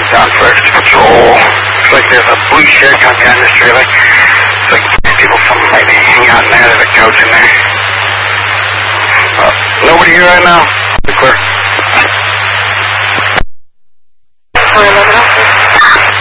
down first patrol. Looks like there's a blue shirt gun behind this trailer. Looks like people, some maybe hang out in there. There's a couch in there. Nobody here right now?